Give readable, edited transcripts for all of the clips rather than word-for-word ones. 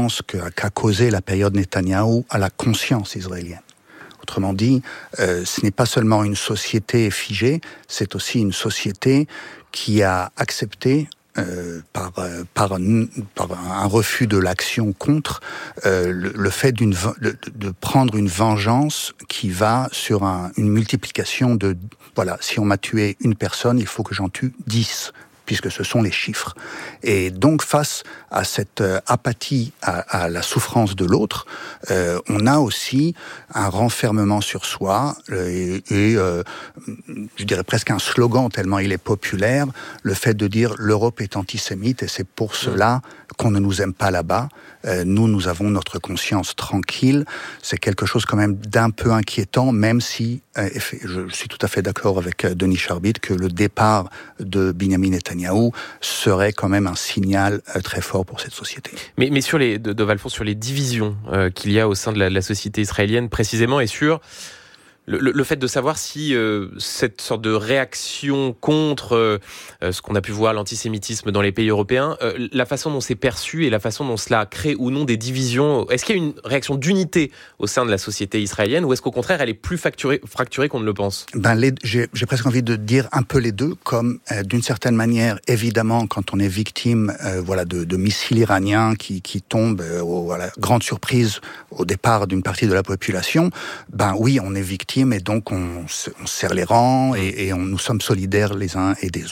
conséquences qu'a causé la période Netanyahou à la conscience israélienne. Autrement dit, ce n'est pas seulement une société figée, c'est aussi une société qui a accepté par un refus de l'action contre le fait de prendre une vengeance qui va sur une multiplication de voilà, si on m'a tué une personne, il faut que j'en tue 10, puisque ce sont les chiffres. Et donc, face à cette apathie à la souffrance de l'autre, on a aussi un renfermement sur soi et je dirais presque un slogan, tellement il est populaire, le fait de dire « l'Europe est antisémite et c'est pour cela qu'on ne nous aime pas là-bas ». Nous avons notre conscience tranquille. C'est quelque chose quand même d'un peu inquiétant, même si je suis tout à fait d'accord avec Denis Charbit que le départ de Binyamin Netanyahou serait quand même un signal très fort pour cette société. Mais sur Dov Alphonse, sur les divisions qu'il y a au sein de la société israélienne précisément, et sur le fait de savoir si cette sorte de réaction contre ce qu'on a pu voir, l'antisémitisme dans les pays européens, la façon dont c'est perçu et la façon dont cela crée ou non des divisions, est-ce qu'il y a une réaction d'unité au sein de la société israélienne ou est-ce qu'au contraire elle est plus fracturée qu'on ne le pense ? J'ai presque envie de dire un peu les deux, comme d'une certaine manière, évidemment, quand on est victime de missiles iraniens qui tombent, à la grande surprise au départ d'une partie de la population, oui, on est victime et donc on serre les rangs et nous sommes solidaires les uns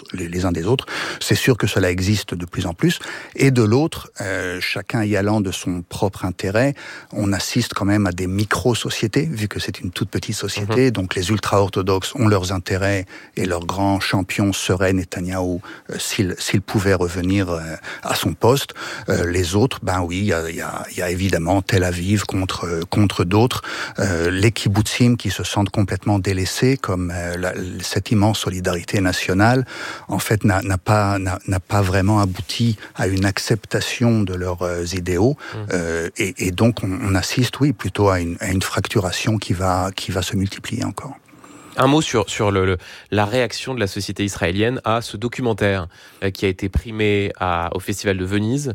des autres. C'est sûr que cela existe de plus en plus. Et de l'autre, chacun y allant de son propre intérêt, on assiste quand même à des micro-sociétés, vu que c'est une toute petite société. Donc les ultra-orthodoxes ont leurs intérêts et leur grand champion serait Netanyahou s'il pouvait revenir à son poste. Les autres, oui, il y a évidemment Tel Aviv contre d'autres. Les kibbutzim qui se sentent complètement délaissés, comme cette immense solidarité nationale, en fait, n'a pas vraiment abouti à une acceptation de leurs idéaux, et donc on assiste, oui, plutôt à une fracturation qui va se multiplier encore. Un mot sur la réaction de la société israélienne à ce documentaire qui a été primé au Festival de Venise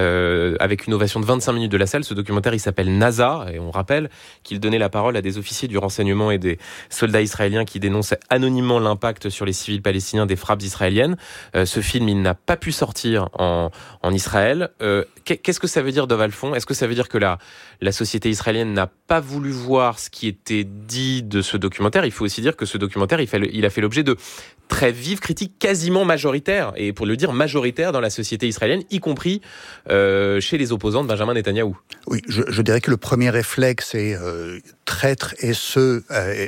avec une ovation de 25 minutes de la salle. Ce documentaire, il s'appelle NASA et on rappelle qu'il donnait la parole à des officiers du renseignement et des soldats israéliens qui dénoncent anonymement l'impact sur les civils palestiniens des frappes israéliennes. Ce film, il n'a pas pu sortir en Israël. Qu'est-ce que ça veut dire, Dov Alphonse ? Est-ce que ça veut dire que la société israélienne n'a pas voulu voir ce qui était dit de ce documentaire ? Il faut aussi dire que ce documentaire, il a fait l'objet de très vives critiques quasiment majoritaires, et pour le dire majoritaires dans la société israélienne, y compris chez les opposants de Benjamin Netanyahou. Oui, je dirais que le premier réflexe est traître et ceux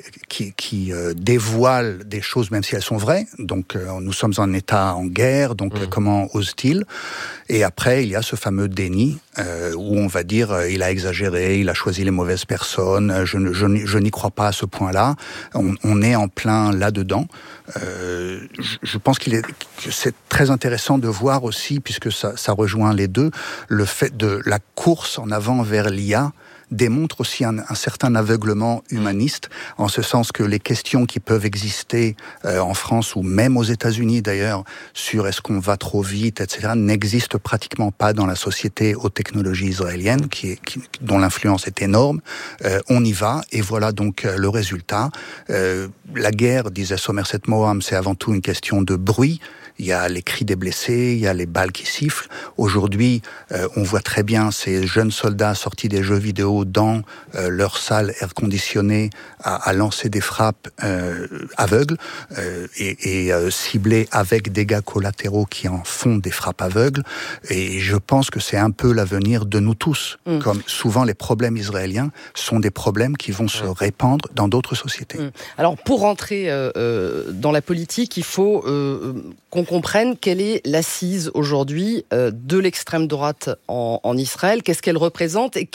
qui dévoilent des choses même si elles sont vraies. Donc nous sommes en état en guerre, donc comment ose-t-il ? Et après, il y a ce fameux déni où on va dire il a exagéré, il a choisi les mauvaises personnes, je n'y crois pas à ce point-là. On est en plein là-dedans. Je pense que c'est très intéressant de voir aussi, puisque ça rejoint les deux, le fait de la course en avant vers l'IA démontre aussi un certain aveuglement humaniste, en ce sens que les questions qui peuvent exister en France ou même aux États-Unis d'ailleurs, sur est-ce qu'on va trop vite, etc., n'existent pratiquement pas dans la société aux technologies israéliennes, dont l'influence est énorme. On y va, et voilà donc le résultat. La guerre, disait Somerset Maugham, c'est avant tout une question de bruit. Il y a les cris des blessés, il y a les balles qui sifflent. Aujourd'hui, on voit très bien ces jeunes soldats sortis des jeux vidéo dans leur salle air conditionnée à lancer des frappes aveugles et ciblées avec dégâts collatéraux qui en font des frappes aveugles. Et je pense que c'est un peu l'avenir de nous tous. Comme souvent les problèmes israéliens sont des problèmes qui vont se répandre dans d'autres sociétés. Alors pour rentrer dans la politique, il faut qu'on comprenne quelle est l'assise aujourd'hui de l'extrême droite en Israël, qu'est-ce qu'elle représente et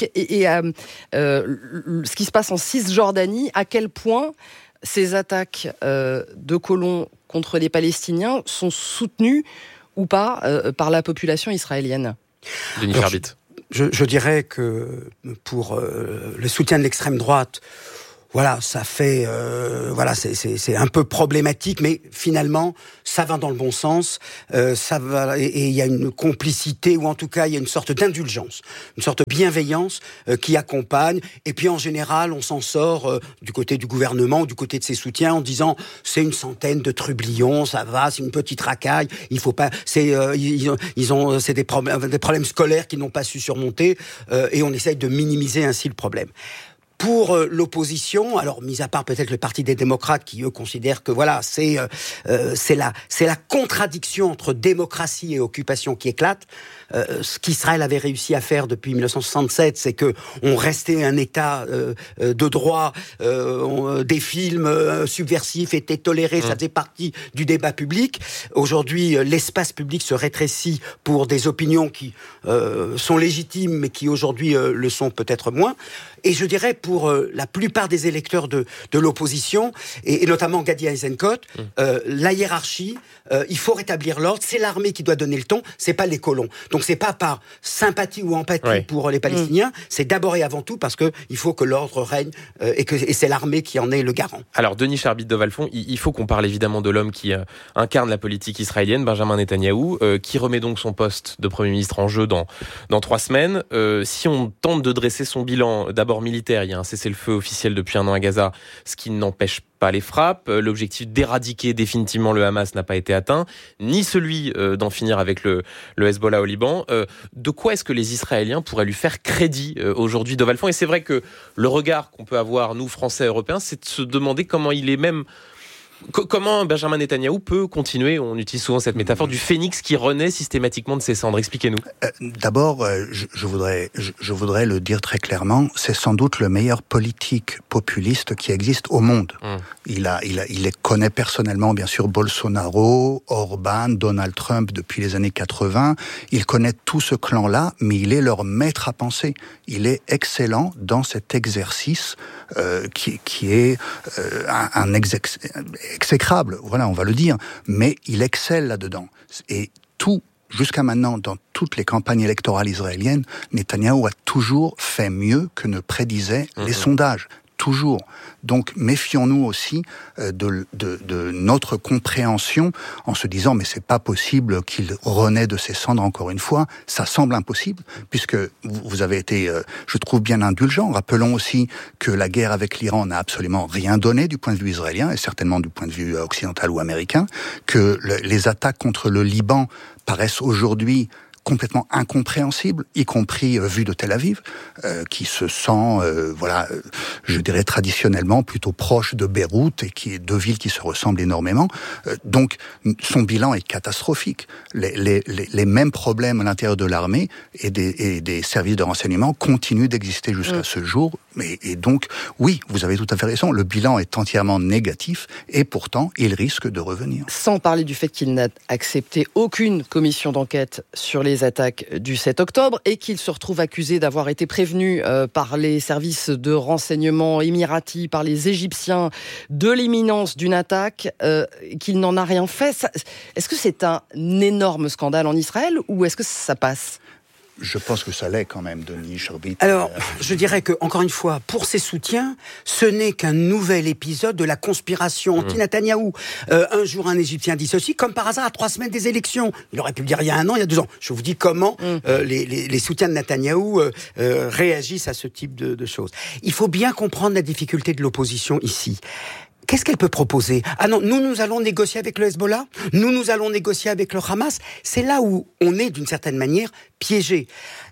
ce qui se passe en Cisjordanie, à quel point ces attaques de colons contre les Palestiniens sont soutenues ou pas par la population israélienne. Denis Charbit. Je dirais que pour le soutien de l'extrême droite, voilà, ça fait, c'est un peu problématique, mais finalement, ça va dans le bon sens. Ça va, et il y a une complicité, ou en tout cas, il y a une sorte d'indulgence, une sorte de bienveillance qui accompagne. Et puis, en général, on s'en sort du côté du gouvernement ou du côté de ses soutiens en disant c'est une centaine de trublions, ça va, c'est une petite racaille. Il faut pas, c'est des problèmes scolaires qu'ils n'ont pas su surmonter, et on essaye de minimiser ainsi le problème. Pour l'opposition, alors mis à part peut-être le Parti des démocrates qui eux considèrent que voilà, c'est la contradiction entre démocratie et occupation qui éclate. Ce qu'Israël avait réussi à faire depuis 1967, c'est que on restait un État de droit, des films subversifs étaient tolérés, ça faisait partie du débat public. Aujourd'hui, l'espace public se rétrécit pour des opinions qui sont légitimes, mais qui aujourd'hui le sont peut-être moins. Et je dirais pour la plupart des électeurs de l'opposition, et notamment Gadi Eisenkot, la hiérarchie, il faut rétablir l'ordre, c'est l'armée qui doit donner le ton, c'est pas les colons. Donc c'est pas par sympathie ou empathie pour les Palestiniens, c'est d'abord et avant tout parce que il faut que l'ordre règne et c'est l'armée qui en est le garant. Alors Denis Charbit de Valfond, il faut qu'on parle évidemment de l'homme qui incarne la politique israélienne, Benjamin Netanyahou, qui remet donc son poste de Premier ministre en jeu dans 3 semaines. Si on tente de dresser son bilan, d'abord militaire, il y a un cessez-le-feu officiel depuis 1 an à Gaza, ce qui n'empêche pas les frappes. L'objectif d'éradiquer définitivement le Hamas n'a pas été atteint, ni celui d'en finir avec le Hezbollah au Liban. De quoi est-ce que les Israéliens pourraient lui faire crédit aujourd'hui, de Valfond ? Et c'est vrai que le regard qu'on peut avoir, nous, Français, Européens, c'est de se demander comment il est même... Comment Benjamin Netanyahou peut continuer, on utilise souvent cette métaphore, du phénix qui renaît systématiquement de ses cendres. Expliquez-nous. D'abord, je voudrais le dire très clairement, c'est sans doute le meilleur politique populiste qui existe au monde. Il les connaît personnellement, bien sûr, Bolsonaro, Orban, Donald Trump depuis les années 80. Il connaît tout ce clan-là, mais il est leur maître à penser. Il est excellent dans cet exercice qui est un exécrable, voilà, on va le dire, mais il excelle là-dedans. Et tout, jusqu'à maintenant, dans toutes les campagnes électorales israéliennes, Netanyahou a toujours fait mieux que ne prédisaient les sondages. Toujours. Donc, méfions-nous aussi de notre compréhension en se disant, mais c'est pas possible qu'il renaît de ses cendres encore une fois. Ça semble impossible, puisque vous avez été, je trouve, bien indulgent. Rappelons aussi que la guerre avec l'Iran n'a absolument rien donné du point de vue israélien, et certainement du point de vue occidental ou américain, que les attaques contre le Liban paraissent aujourd'hui complètement incompréhensible, y compris vu de Tel Aviv, qui se sent, je dirais traditionnellement plutôt proche de Beyrouth et qui est 2 villes qui se ressemblent énormément. Donc, son bilan est catastrophique. Les mêmes problèmes à l'intérieur de l'armée et des services de renseignement continuent d'exister jusqu'à ce jour. Et donc, oui, vous avez tout à fait raison, le bilan est entièrement négatif et pourtant, il risque de revenir. Sans parler du fait qu'il n'a accepté aucune commission d'enquête sur les attaques du 7 octobre et qu'il se retrouve accusé d'avoir été prévenu par les services de renseignement émiratis, par les Égyptiens, de l'imminence d'une attaque, qu'il n'en a rien fait. Est-ce que c'est un énorme scandale en Israël ou est-ce que ça passe ? Je pense que ça l'est quand même, Denis Charbit. Alors, je dirais que, encore une fois, pour ses soutiens, ce n'est qu'un nouvel épisode de la conspiration anti-Netanyahou. Un jour, un Égyptien dit ceci, comme par hasard, à 3 semaines des élections. Il aurait pu le dire il y a 1 an, il y a 2 ans. Je vous dis comment les soutiens de Netanyahou réagissent à ce type de choses. Il faut bien comprendre la difficulté de l'opposition ici. Qu'est-ce qu'elle peut proposer ? Ah non, nous allons négocier avec le Hezbollah, nous allons négocier avec le Hamas. C'est là où on est, d'une certaine manière, piégé.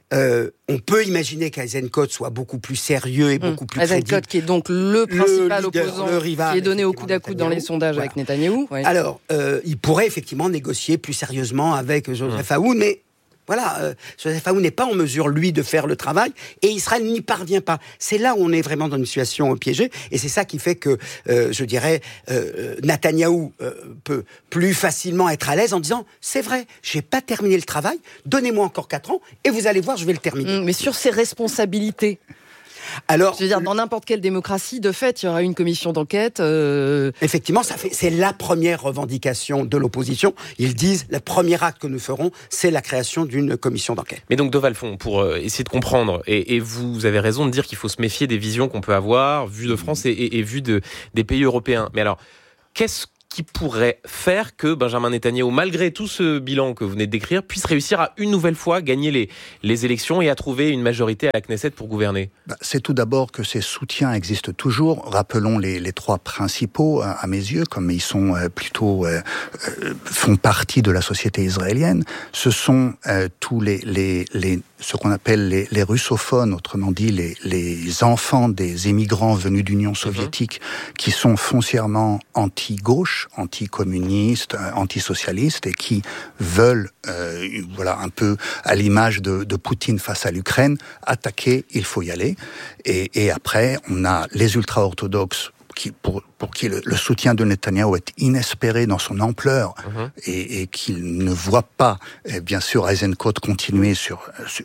On peut imaginer qu'Eisenkot soit beaucoup plus sérieux et beaucoup plus crédible. Eisenkot qui est donc le principal opposant, le rival, qui est donné au coude à coude dans les sondages avec Netanyahou. Oui. Alors, il pourrait effectivement négocier plus sérieusement avec Joseph Aoun, mais voilà, Joseph Aoun n'est pas en mesure, lui, de faire le travail, et Israël n'y parvient pas. C'est là où on est vraiment dans une situation piégée, et c'est ça qui fait que, je dirais, Netanyahou peut plus facilement être à l'aise en disant « C'est vrai, j'ai pas terminé le travail, donnez-moi encore 4 ans, et vous allez voir, je vais le terminer. » Mais sur ses responsabilités Alors, je veux dire, dans n'importe quelle démocratie, de fait, il y aura une commission d'enquête. Effectivement, c'est la première revendication de l'opposition. Ils disent, le premier acte que nous ferons, c'est la création d'une commission d'enquête. Mais donc, Dovalfon, pour essayer de comprendre, et vous avez raison de dire qu'il faut se méfier des visions qu'on peut avoir, vues de France et vues des pays européens. Mais alors, qu'est-ce qui pourrait faire que Benjamin Netanyahou, malgré tout ce bilan que vous venez de décrire, puisse réussir à une nouvelle fois gagner les élections et à trouver une majorité à la Knesset pour gouverner ? C'est tout d'abord que ces soutiens existent toujours. Rappelons les trois principaux, à mes yeux, comme ils sont plutôt font partie de la société israélienne. Ce sont tous ce qu'on appelle les russophones, autrement dit les enfants des émigrants venus d'Union soviétique, qui sont foncièrement anti-gauche, anti-communistes, anti-socialistes, et qui veulent, un peu à l'image de Poutine face à l'Ukraine, attaquer, il faut y aller. Et après, on a les ultra-orthodoxes, pour qui le soutien de Netanyahou est inespéré dans son ampleur et qu'il ne voit pas, bien sûr, Eisenkot continuer sur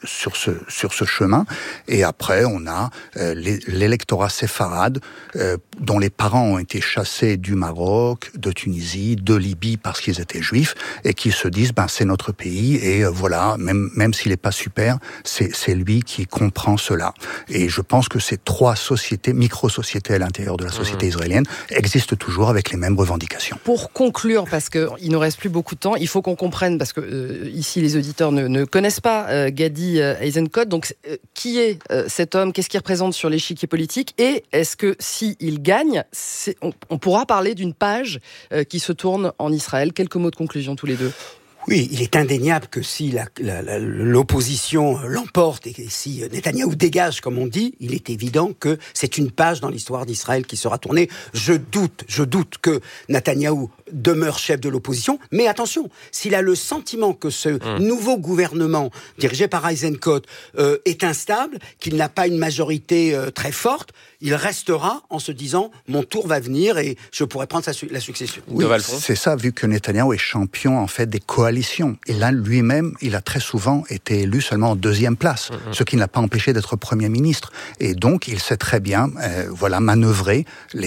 ce chemin. Et après, on a l'électorat séfarade dont les parents ont été chassés du Maroc, de Tunisie, de Libye parce qu'ils étaient juifs et qui se disent c'est notre pays et voilà, même s'il n'est pas super, c'est lui qui comprend cela. Et je pense que ces trois sociétés, micro-sociétés à l'intérieur de la société israélienne, existe toujours avec les mêmes revendications. Pour conclure, parce qu'il ne nous reste plus beaucoup de temps, il faut qu'on comprenne, parce que ici les auditeurs ne connaissent pas Gadi Eisenkot, donc qui est cet homme, qu'est-ce qu'il représente sur l'échiquier politique, et est-ce que s'il gagne, on pourra parler d'une page qui se tourne en Israël? Quelques mots de conclusion tous les deux. Oui, il est indéniable que si l'opposition l'emporte et si Netanyahou dégage, comme on dit, il est évident que c'est une page dans l'histoire d'Israël qui sera tournée. Je doute que Netanyahou demeure chef de l'opposition, mais attention, s'il a le sentiment que ce nouveau gouvernement dirigé par Eisenkot est instable, qu'il n'a pas une majorité très forte, il restera en se disant « mon tour va venir et je pourrai prendre la succession ». Oui, c'est ça, vu que Netanyahou est champion en fait des coalitions. Et là, lui-même, il a très souvent été élu seulement en deuxième place, ce qui ne l'a pas empêché d'être Premier ministre. Et donc, il sait très bien manœuvrer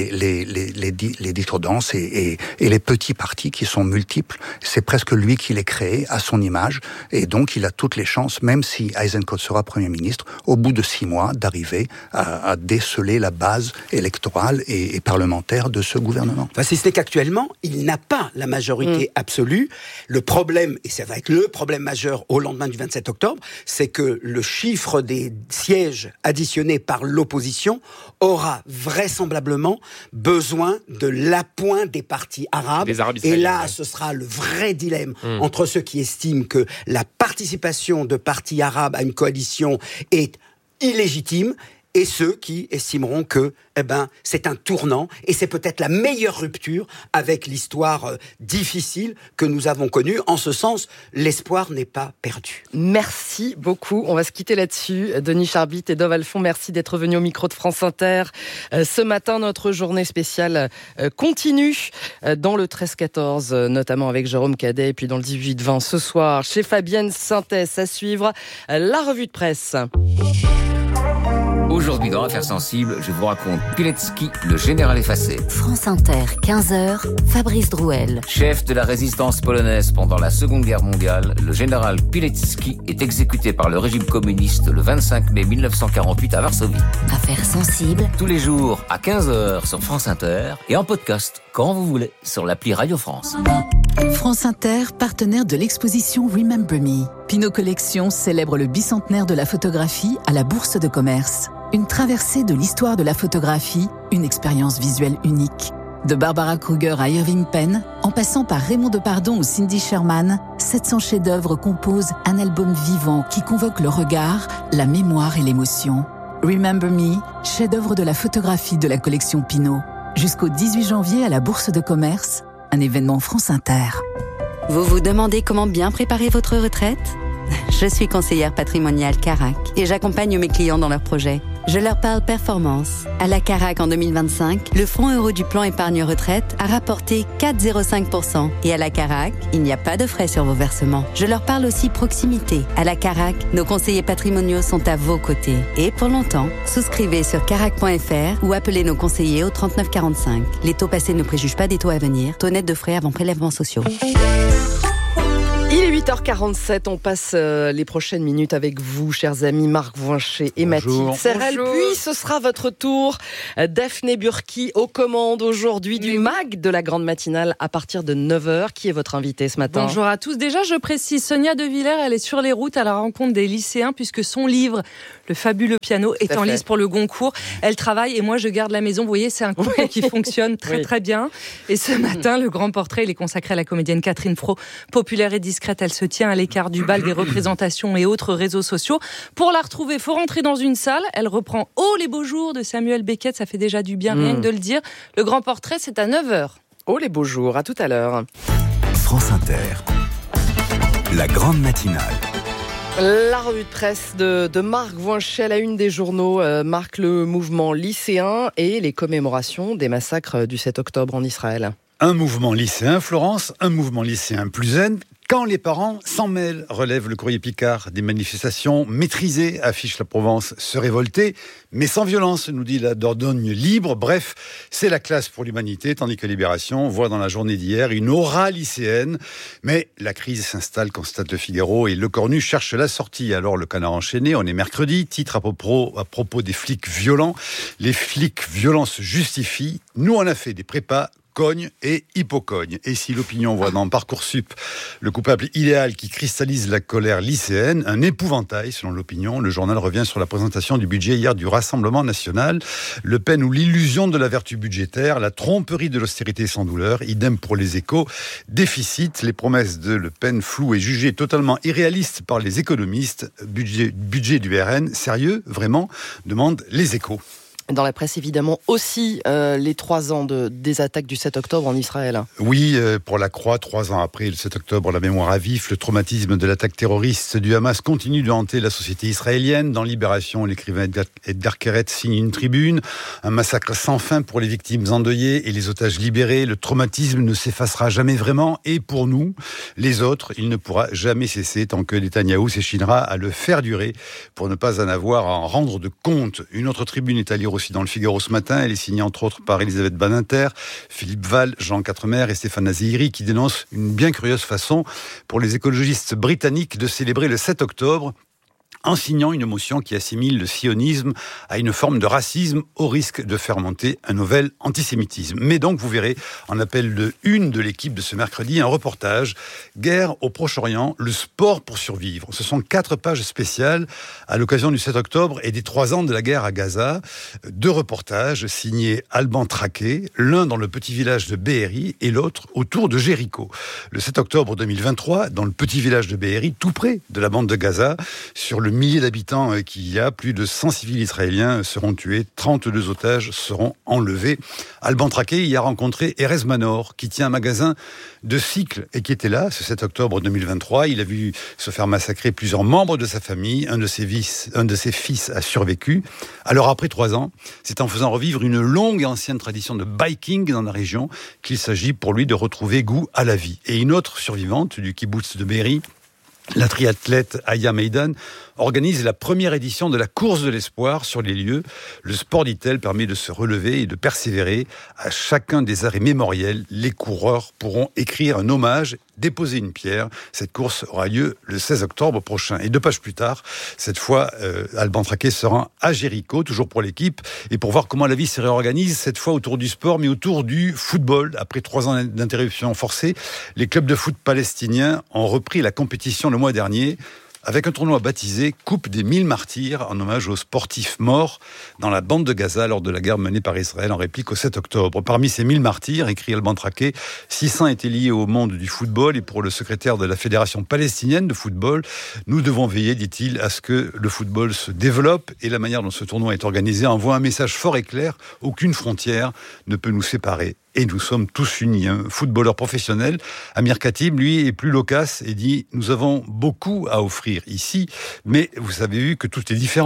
les discordances et les petits partis qui sont multiples. C'est presque lui qui les crée à son image. Et donc, il a toutes les chances, même si Eisenkot sera Premier ministre, au bout de 6 mois, d'arriver à déceler la base électorale et parlementaire de ce gouvernement. Enfin, si ce n'est qu'actuellement, il n'a pas la majorité absolue. Le problème, et ça va être le problème majeur au lendemain du 27 octobre, c'est que le chiffre des sièges additionnés par l'opposition aura vraisemblablement besoin de l'appoint des partis arabes. Et là, ce sera le vrai dilemme entre ceux qui estiment que la participation de partis arabes à une coalition est illégitime et ceux qui estimeront que c'est un tournant et c'est peut-être la meilleure rupture avec l'histoire difficile que nous avons connue. En ce sens, l'espoir n'est pas perdu. Merci beaucoup. On va se quitter là-dessus. Denis Charbit et Dovalfon, merci d'être venus au micro de France Inter. Ce matin, notre journée spéciale continue dans le 13-14, notamment avec Jérôme Cadet, et puis dans le 18-20 ce soir, chez Fabienne Sintès. À suivre, la revue de presse. Aujourd'hui, dans Affaires sensibles, je vous raconte Pilecki, le général effacé. France Inter, 15h, Fabrice Drouel. Chef de la résistance polonaise pendant la Seconde Guerre mondiale, le général Pilecki est exécuté par le régime communiste le 25 mai 1948 à Varsovie. Affaires sensibles. Tous les jours à 15h sur France Inter et en podcast quand vous voulez sur l'appli Radio France. France Inter, partenaire de l'exposition Remember Me. Pinot Collection célèbre le bicentenaire de la photographie à la Bourse de Commerce. Une traversée de l'histoire de la photographie, une expérience visuelle unique. De Barbara Kruger à Irving Penn, en passant par Raymond Depardon ou Cindy Sherman, 700 chefs-d'œuvre composent un album vivant qui convoque le regard, la mémoire et l'émotion. Remember Me, chef-d'œuvre de la photographie de la collection Pinot. Jusqu'au 18 janvier à la Bourse de Commerce, un événement France Inter. Vous vous demandez comment bien préparer votre retraite ? Je suis conseillère patrimoniale Carac et j'accompagne mes clients dans leurs projets. Je leur parle performance. À la Carac en 2025, le fonds euro du plan épargne retraite a rapporté 4,05%. Et à la Carac, il n'y a pas de frais sur vos versements. Je leur parle aussi proximité. À la Carac, nos conseillers patrimoniaux sont à vos côtés. Et pour longtemps, souscrivez sur carac.fr ou appelez nos conseillers au 3945. Les taux passés ne préjugent pas des taux à venir. Taux net de frais avant prélèvements sociaux. Il est 8h47, on passe les prochaines minutes avec vous, chers amis, Marc Voincher et Mathilde Serrel. Puis ce sera votre tour. Daphné Burki aux commandes aujourd'hui du MAG de la grande matinale à partir de 9h. Qui est votre invité ce matin ? Bonjour à tous. Déjà, je précise, Sonia De Villers, elle est sur les routes à la rencontre des lycéens puisque son livre, Le fabuleux piano, est en lice pour le Goncourt. Elle travaille et moi, je garde la maison. Vous voyez, c'est un couple qui fonctionne très bien. Et ce matin, le grand portrait, il est consacré à la comédienne Catherine Fro, populaire et discrète. Elle se tient à l'écart du bal des représentations et autres réseaux sociaux. Pour la retrouver, il faut rentrer dans une salle. Elle reprend « Oh, les beaux jours » de Samuel Beckett. Ça fait déjà du bien, rien que de le dire. Le grand portrait, c'est à 9h. Oh, les beaux jours. À tout à l'heure. France Inter. La grande matinale. La revue de presse de Marc Voincher à la une des journaux marque le mouvement lycéen et les commémorations des massacres du 7 octobre en Israël. Un mouvement lycéen, Florence, un mouvement lycéen plus zen. Quand les parents s'en mêlent, relève le courrier Picard. Des manifestations maîtrisées, affiche la Provence, se révolter, mais sans violence, nous dit la Dordogne libre. Bref, c'est la classe pour l'humanité, tandis que Libération voit dans la journée d'hier une aura lycéenne. Mais la crise s'installe, constate le Figaro, et Le Cornu cherche la sortie. Alors le Canard enchaîné, on est mercredi, titre à propos des flics violents. Les flics violents se justifient. Nous, on a fait des prépas, cogne et hypocogne. Et si l'opinion voit dans Parcoursup le coupable idéal qui cristallise la colère lycéenne, un épouvantail selon l'opinion, le journal revient sur la présentation du budget hier du Rassemblement national. Le Pen ou l'illusion de la vertu budgétaire, la tromperie de l'austérité sans douleur, idem pour les Échos. Déficit, les promesses de Le Pen floues et jugées totalement irréalistes par les économistes. Budget du RN, sérieux, vraiment, demandent les Échos. Dans la presse, évidemment, aussi les 3 ans des attaques du 7 octobre en Israël. Oui, pour la Croix, 3 ans après le 7 octobre, la mémoire à vif, le traumatisme de l'attaque terroriste du Hamas continue de hanter la société israélienne. Dans Libération, l'écrivain Edgar Keret signe une tribune. Un massacre sans fin pour les victimes endeuillées et les otages libérés. Le traumatisme ne s'effacera jamais vraiment. Et pour nous, les autres, il ne pourra jamais cesser tant que Netanyahou s'échinera à le faire durer pour ne pas en avoir à en rendre de compte. Une autre tribune est à lire aussi dans le Figaro ce matin. Elle est signée entre autres par Elisabeth Badinter, Philippe Val, Jean Quatremer et Stéphane Azehiri qui dénoncent une bien curieuse façon pour les écologistes britanniques de célébrer le 7 octobre en signant une motion qui assimile le sionisme à une forme de racisme au risque de faire monter un nouvel antisémitisme. Mais donc, vous verrez, en appel de une de l'équipe de ce mercredi, un reportage « Guerre au Proche-Orient, le sport pour survivre ». Ce sont 4 pages spéciales à l'occasion du 7 octobre et des 3 ans de la guerre à Gaza. 2 reportages signés Alban Traqué, l'un dans le petit village de Be'eri et l'autre autour de Jéricho. Le 7 octobre 2023, dans le petit village de Be'eri, tout près de la bande de Gaza, sur le millier d'habitants qu'il y a, plus de 100 civils israéliens seront tués, 32 otages seront enlevés. Alban Traqué y a rencontré Erez Manor, qui tient un magasin de cycles et qui était là ce 7 octobre 2023. Il a vu se faire massacrer plusieurs membres de sa famille. Un de ses fils a survécu. Alors après 3 ans, c'est en faisant revivre une longue et ancienne tradition de biking dans la région qu'il s'agit pour lui de retrouver goût à la vie. Et une autre survivante du kibbutz de Be'eri, la triathlète Aya Meidan, organise la première édition de la course de l'espoir sur les lieux. Le sport, dit-elle, permet de se relever et de persévérer. À chacun des arrêts mémoriels, les coureurs pourront écrire un hommage, déposer une pierre. Cette course aura lieu le 16 octobre prochain. Et 2 pages plus tard, cette fois, Alban Traqué se rend à Jéricho, toujours pour l'équipe, et pour voir comment la vie se réorganise, cette fois autour du sport, mais autour du football. Après 3 ans d'interruption forcée, les clubs de foot palestiniens ont repris la compétition le mois dernier, avec un tournoi baptisé Coupe des 1000 martyrs, en hommage aux sportifs morts dans la bande de Gaza lors de la guerre menée par Israël en réplique au 7 octobre. Parmi ces 1000 martyrs, écrit Alban Traqué, 600 étaient liés au monde du football, et pour le secrétaire de la Fédération palestinienne de football, nous devons veiller, dit-il, à ce que le football se développe, et la manière dont ce tournoi est organisé envoie un message fort et clair: aucune frontière ne peut nous séparer. Et nous sommes tous unis. Un footballeur professionnel, Amir Khatib, lui, est plus loquace et dit « Nous avons beaucoup à offrir ici, mais vous avez vu que tout est différent.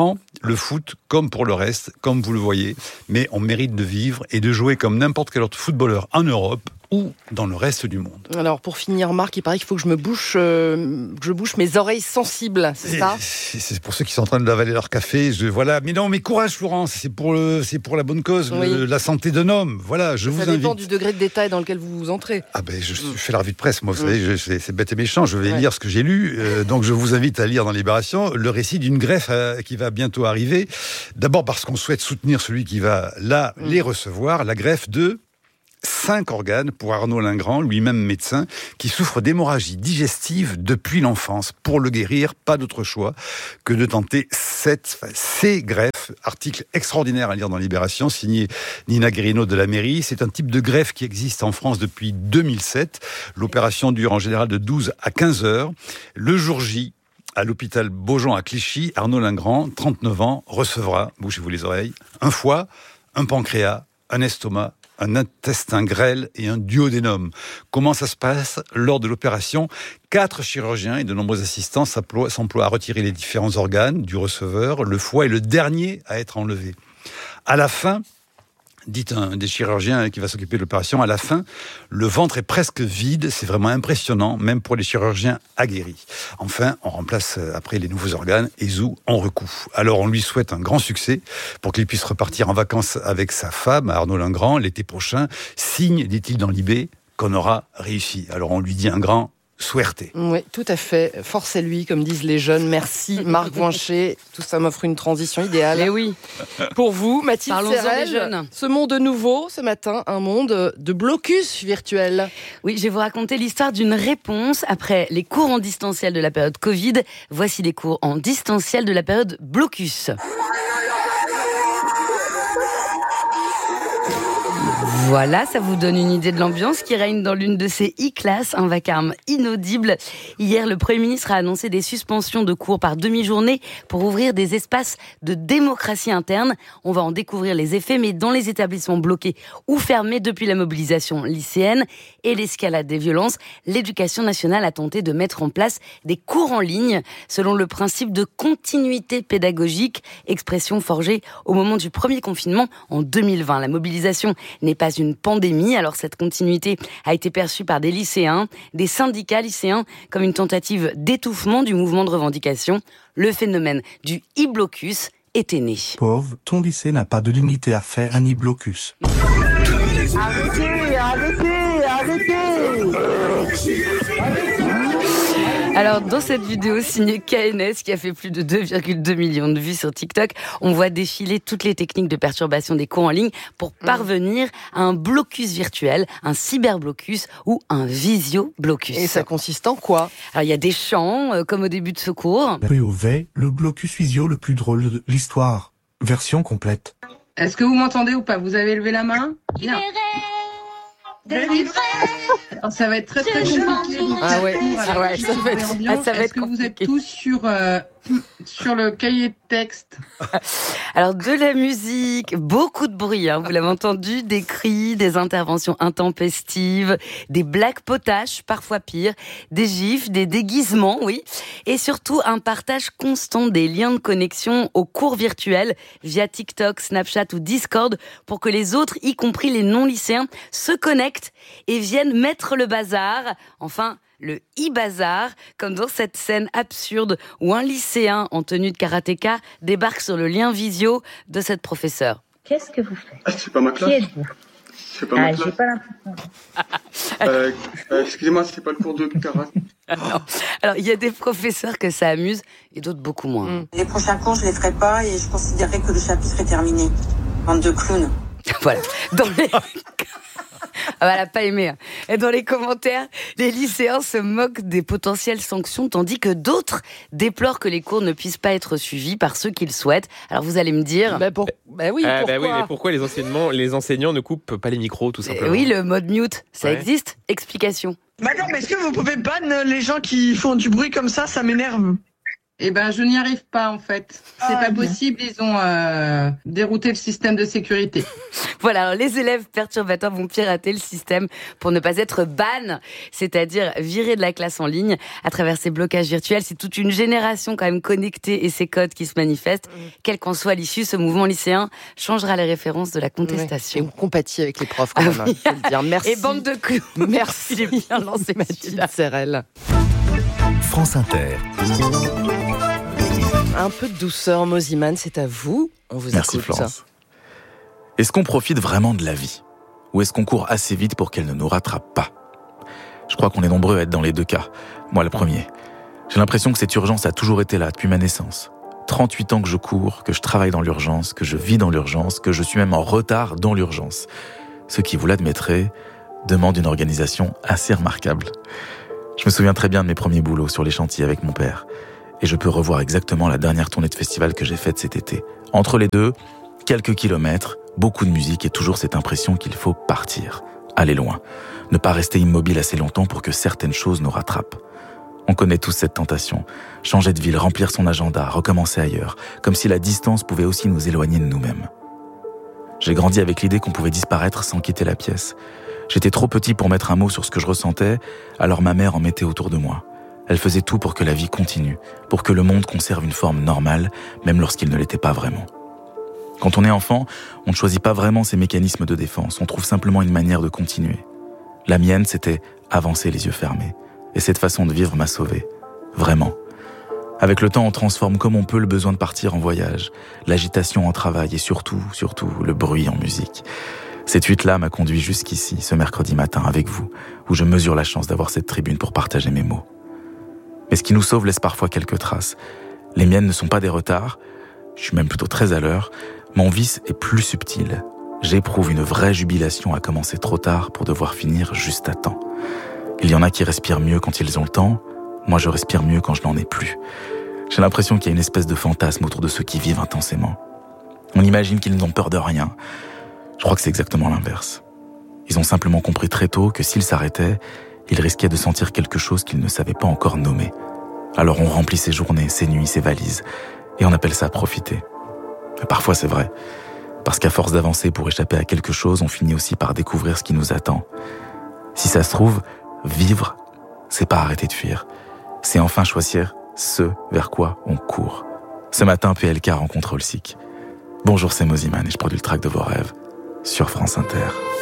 le foot, comme pour le reste, comme vous le voyez, mais on mérite de vivre et de jouer comme n'importe quel autre footballeur en Europe ou dans le reste du monde. Alors pour finir, Marc, il paraît qu'il faut que je bouche mes oreilles sensibles, c'est ça ? C'est pour ceux qui sont en train de avaler leur café. Voilà. Mais non, mais courage, Florence, c'est pour la bonne cause, oui. La santé d'un homme. Voilà, je vous invite. Ça dépend du degré de détail dans lequel vous entrez. Ah ben, je fais la revue de presse, moi, vous savez, c'est bête et méchant. Je vais lire ce que j'ai lu. Donc, je vous invite à lire dans Libération le récit d'une greffe qui va bientôt arriver. D'abord parce qu'on souhaite soutenir celui qui va les recevoir, la greffe de 5 organes pour Arnaud Lingrand, lui-même médecin, qui souffre d'hémorragie digestive depuis l'enfance. Pour le guérir, pas d'autre choix que de tenter ces greffes. Article extraordinaire à lire dans Libération, signé Nina Guérino de la mairie. C'est un type de greffe qui existe en France depuis 2007. L'opération dure en général de 12 à 15 heures. Le jour J, à l'hôpital Beaujon à Clichy, Arnaud Lingrand, 39 ans, recevra, bouchez-vous les oreilles, un foie, un pancréas, un estomac, un intestin grêle et un duodénum. Comment ça se passe lors de l'opération ? 4 chirurgiens et de nombreux assistants s'emploient à retirer les différents organes du receveur. Le foie est le dernier à être enlevé. À la fin, dit un des chirurgiens qui va s'occuper de l'opération, à la fin, le ventre est presque vide. C'est vraiment impressionnant, même pour les chirurgiens aguerris. Enfin, on remplace après les nouveaux organes et Zou en recoue. Alors on lui souhaite un grand succès pour qu'il puisse repartir en vacances avec sa femme, Arnaud Lingrand, l'été prochain. Signe, dit-il dans Libé, qu'on aura réussi. Alors on lui dit un grand suerte. Oui, tout à fait. Force à lui, comme disent les jeunes. Merci Marc Voinchet. Tout ça m'offre une transition idéale. Et oui. Pour vous, Mathilde Parlons-en des jeunes. Ce monde nouveau, ce matin, un monde de blocus virtuel. Oui, je vais vous raconter l'histoire d'une réponse après les cours en distanciel de la période Covid. Voici les cours en distanciel de la période blocus. Voilà, ça vous donne une idée de l'ambiance qui règne dans l'une de ces e-classes, un vacarme inaudible. Hier, le Premier ministre a annoncé des suspensions de cours par demi-journée pour ouvrir des espaces de démocratie interne. On va en découvrir les effets, mais dans les établissements bloqués ou fermés depuis la mobilisation lycéenne et l'escalade des violences, l'Éducation nationale a tenté de mettre en place des cours en ligne selon le principe de continuité pédagogique, expression forgée au moment du premier confinement en 2020. La mobilisation n'est pas une pandémie, alors cette continuité a été perçue par des lycéens, des syndicats lycéens, comme une tentative d'étouffement du mouvement de revendication. Le phénomène du e-blocus était né. Pauvre, ton lycée n'a pas de limité à faire un e-blocus. Arrêtez. Alors, dans cette vidéo signée KNS, qui a fait plus de 2,2 millions de vues sur TikTok, on voit défiler toutes les techniques de perturbation des cours en ligne pour parvenir à un blocus virtuel, un cyberblocus ou un visio-blocus. Et ça consiste en quoi ? Alors, il y a des chants, comme au début de ce cours. POV, le blocus visio le plus drôle de l'histoire. Version complète. Est-ce que vous m'entendez ou pas ? Vous avez levé la main ? Bien. Alors, ça va être très très compliqué. Ah ouais, ça va être Est-ce que vous êtes tous sur le cahier de texte ? Alors de la musique, beaucoup de bruit, vous l'avez entendu, des cris, des interventions intempestives, des blagues potaches, parfois pire, des gifs, des déguisements, oui, et surtout un partage constant des liens de connexion aux cours virtuels via TikTok, Snapchat ou Discord pour que les autres, y compris les non-lycéens, se connectent et viennent mettre le bazar, enfin le e-bazar, comme dans cette scène absurde où un lycéen en tenue de karatéka débarque sur le lien visio de cette professeure. Qu'est-ce que vous faites ? C'est pas ma classe. Qui êtes-vous ? C'est pas ma classe. J'ai pas l'impression. Excusez-moi, c'est pas le cours de karaté. Non. Alors, il y a des professeurs que ça amuse et d'autres beaucoup moins. Les prochains cours, je les ferai pas et je considérerais que le chapitre est terminé. Bande de clowns. Voilà. Dans les... Ah, elle n'a pas aimé. Et dans les commentaires, les lycéens se moquent des potentielles sanctions, tandis que d'autres déplorent que les cours ne puissent pas être suivis par ceux qui le souhaitent. Alors vous allez me dire... oui, pourquoi mais pourquoi les enseignants ne coupent pas les micros, tout simplement ? Oui, le mode mute, ça existe. Explication. Madame, est-ce que vous pouvez ban les gens qui font du bruit comme ça ? Ça m'énerve. Eh ben, je n'y arrive pas, en fait. C'est pas possible, ils ont dérouté le système de sécurité. Voilà, alors les élèves perturbateurs vont pirater le système pour ne pas être ban, c'est-à-dire virés de la classe en ligne à travers ces blocages virtuels. C'est toute une génération quand même connectée et ces codes qui se manifestent. Quelle qu'en soit l'issue, ce mouvement lycéen changera les références de la contestation. Et on compatit avec les profs quand même, faut le dire. Merci. Et bande de clous. Merci. Il est bien lancé, Mathilde Serrel. France Inter. Un peu de douceur, Mosiman, c'est à vous. On vous Merci écoute. Florence. Est-ce qu'on profite vraiment de la vie ? Ou est-ce qu'on court assez vite pour qu'elle ne nous rattrape pas ? Je crois qu'on est nombreux à être dans les deux cas. Moi, le premier. J'ai l'impression que cette urgence a toujours été là depuis ma naissance. 38 ans que je cours, que je travaille dans l'urgence, que je vis dans l'urgence, que je suis même en retard dans l'urgence. Ce qui, vous l'admettrez, demande une organisation assez remarquable. Je me souviens très bien de mes premiers boulots sur les chantiers avec mon père. Et je peux revoir exactement la dernière tournée de festival que j'ai faite cet été. Entre les deux, quelques kilomètres, beaucoup de musique et toujours cette impression qu'il faut partir, aller loin, ne pas rester immobile assez longtemps pour que certaines choses nous rattrapent. On connaît tous cette tentation, changer de ville, remplir son agenda, recommencer ailleurs, comme si la distance pouvait aussi nous éloigner de nous-mêmes. J'ai grandi avec l'idée qu'on pouvait disparaître sans quitter la pièce. J'étais trop petit pour mettre un mot sur ce que je ressentais, alors ma mère en mettait autour de moi. Elle faisait tout pour que la vie continue, pour que le monde conserve une forme normale, même lorsqu'il ne l'était pas vraiment. Quand on est enfant, on ne choisit pas vraiment ses mécanismes de défense, on trouve simplement une manière de continuer. La mienne, c'était avancer les yeux fermés. Et cette façon de vivre m'a sauvé. Vraiment. Avec le temps, on transforme comme on peut le besoin de partir en voyage, l'agitation en travail et surtout, le bruit en musique. Cette fuite-là m'a conduit jusqu'ici, ce mercredi matin, avec vous, où je mesure la chance d'avoir cette tribune pour partager mes mots. Mais ce qui nous sauve laisse parfois quelques traces. Les miennes ne sont pas des retards, je suis même plutôt très à l'heure. Mon vice est plus subtil. J'éprouve une vraie jubilation à commencer trop tard pour devoir finir juste à temps. Il y en a qui respirent mieux quand ils ont le temps, moi je respire mieux quand je n'en ai plus. J'ai l'impression qu'il y a une espèce de fantasme autour de ceux qui vivent intensément. On imagine qu'ils n'ont peur de rien. Je crois que c'est exactement l'inverse. Ils ont simplement compris très tôt que s'ils s'arrêtaient, ils risquaient de sentir quelque chose qu'ils ne savaient pas encore nommer. Alors on remplit ses journées, ses nuits, ses valises, et on appelle ça profiter. Et parfois c'est vrai, parce qu'à force d'avancer pour échapper à quelque chose, on finit aussi par découvrir ce qui nous attend. Si ça se trouve, vivre, c'est pas arrêter de fuir, c'est enfin choisir ce vers quoi on court. Ce matin, PLK rencontre Olsic. Bonjour, c'est Mosiman et je produis le track de vos rêves sur France Inter.